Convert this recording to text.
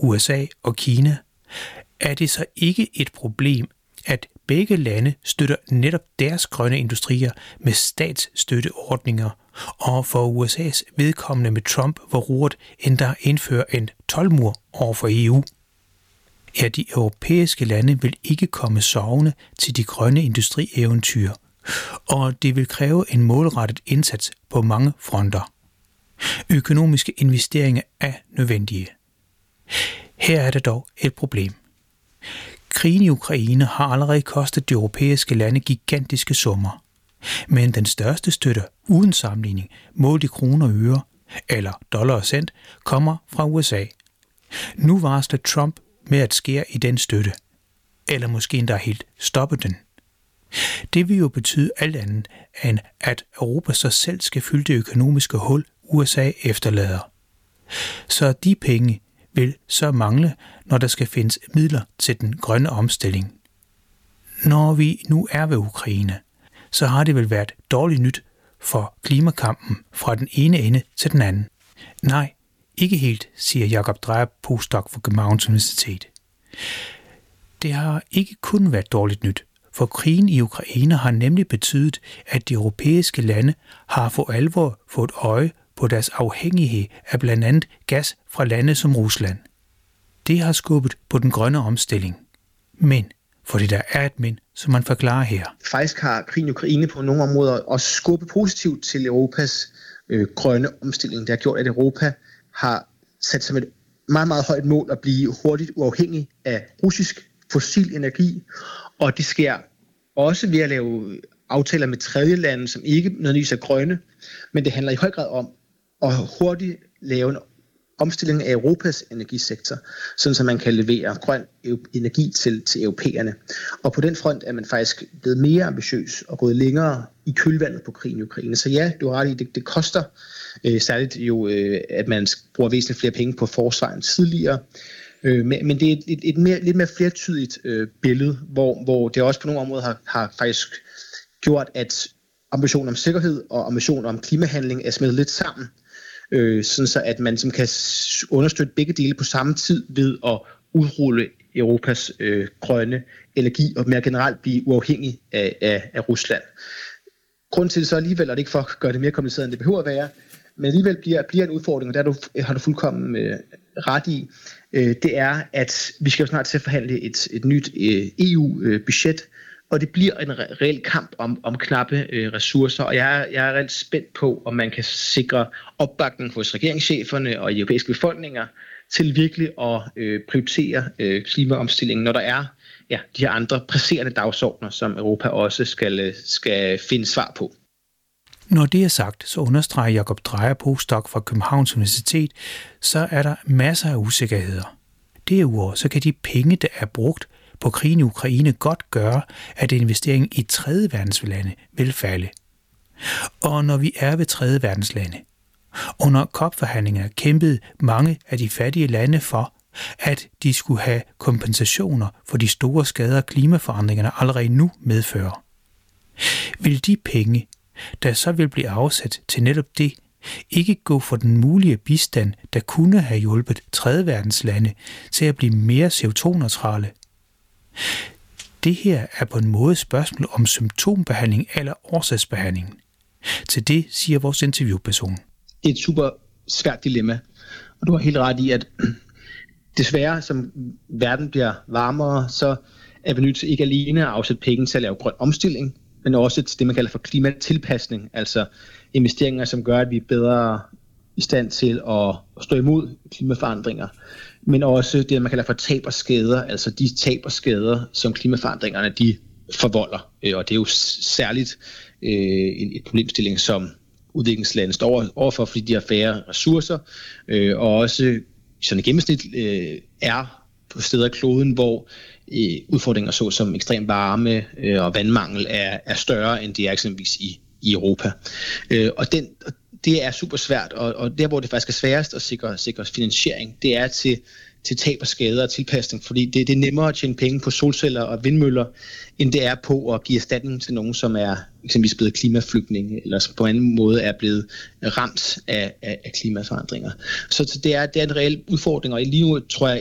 USA og Kina, er det så ikke et problem, at begge lande støtter netop deres grønne industrier med statsstøtteordninger, og for USA's vedkommende med Trump var roret endda indføre en toldmur over for EU? Ja, de europæiske lande vil ikke komme sovende til de grønne industrieventyr, og det vil kræve en målrettet indsats på mange fronter. Økonomiske investeringer er nødvendige. Her er der dog et problem. Krigen i Ukraine har allerede kostet de europæiske lande gigantiske summer, men den største støtte uden sammenligning målt i kroner og øre, eller dollar og cent, kommer fra USA. Nu varsler Trump med at skære i den støtte, eller måske endda helt stoppe den. Det vil jo betyde alt andet, end at Europa så selv skal fylde det økonomiske hul, USA efterlader. Så de penge vil så mangle, når der skal findes midler til den grønne omstilling. Når vi nu er ved Ukraine, så har det vel været dårligt nyt for klimakampen fra den ene ende til den anden. Nej, ikke helt, siger Jakob Dreyer, postdoc for Københavns Universitet. Det har ikke kun været dårligt nyt, for krigen i Ukraine har nemlig betydet, at de europæiske lande har for alvor fået øje på deres afhængighed af blandt andet gas fra lande som Rusland. Det har skubbet på den grønne omstilling. Men, for det der er et men, som man forklarer her. Faktisk har krigen i Ukraine på nogle områder også skubbet positivt til Europas grønne omstilling. Det har gjort, at Europa har sat som et meget, meget højt mål at blive hurtigt uafhængig af russisk fossil energi, og det sker også ved at lave aftaler med tredje lande, som ikke nødvendigvis er grønne, men det handler i høj grad om at hurtigt lave en omstilling af Europas energisektor, sådan så man kan levere grøn energi til europæerne. Og på den front er man faktisk blevet mere ambitiøs og gået længere i kølvandet på krigen i Ukraine. Så ja, du har ret i, det koster særligt jo, at man bruger væsentligt flere penge på forsvar end tidligere. Men det er et lidt mere flertydigt billede, hvor det også på nogle områder har faktisk gjort, at ambitionen om sikkerhed og ambitionen om klimahandling er smeltet lidt sammen, sådan så at man kan understøtte begge dele på samme tid ved at udrulle Europas grønne energi og mere generelt blive uafhængig af Rusland. Grunden til det så alligevel, og det ikke for at gøre det mere kompliceret, end det behøver at være, men alligevel bliver en udfordring, og der har du fuldkommen ret i, det er, at vi skal jo snart til at forhandle et nyt EU-budget, og det bliver en reel kamp om knappe ressourcer, og jeg er reelt spændt på, om man kan sikre opbakning hos regeringscheferne og europæiske befolkninger til virkelig at prioritere klimaomstillingen, når der er de her andre presserende dagsordner, som Europa også skal finde svar på. Når det er sagt, så understreger Jakob Dreyer, postdoc fra Københavns Universitet, så er der masser af usikkerheder. Derudover så kan de penge, der er brugt på krigen i Ukraine, godt gøre, at investeringen i tredje verdenslande vil falde. Og når vi er ved tredje verdenslande, under COP-forhandlingerne kæmpede mange af de fattige lande for, at de skulle have kompensationer for de store skader, klimaforandringerne allerede nu medfører. Vil de penge, der så vil blive afsat til netop det, ikke gå for den mulige bistand, der kunne have hjulpet tredje verdenslande til at blive mere CO2-neutrale? Det her er på en måde et spørgsmål om symptombehandling eller årsagsbehandling. Til det siger vores interviewperson. Det er et super svært dilemma, og du har helt ret i, at desværre, som verden bliver varmere, så er vi nødt til ikke alene at afsætte penge til at lave grøn omstilling, men også til det, man kalder for klimatilpasning, altså investeringer, som gør, at vi er bedre i stand til at stå imod klimaforandringer, men også det, man kalder for tab og skader, altså de tab og skader, som klimaforandringerne de forvolder. Og det er jo særligt et problemstilling, som udviklingslande står overfor, fordi de har færre ressourcer, og også sådan i gennemsnit er på steder af kloden, hvor udfordringer såsom ekstrem varme og vandmangel er større, end det er eksempelvis i Europa. Og det er super svært, og der, hvor det faktisk er sværest at sikre finansiering, det er til tab og skader og tilpasning, fordi det er nemmere at tjene penge på solceller og vindmøller, end det er på at give erstatning til nogen, som er eksempelvis blevet klimaflygtninge, eller som på en anden måde er blevet ramt af klimaforandringer. Så det er en reel udfordring, og lige nu tror jeg